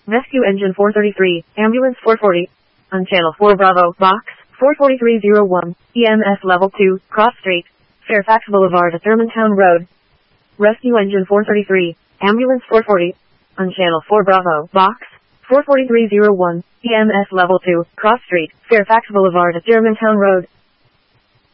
Rescue Engine 433, Ambulance 440. On Channel 4 Bravo, Box 44301, EMS Level 2, Cross Street, Fairfax Boulevard at Thurmantown Road. Rescue Engine 433, Ambulance 440. On Channel 4 Bravo, Box 44301, EMS Level 2, Cross Street, Fairfax Boulevard at Thurmantown Road.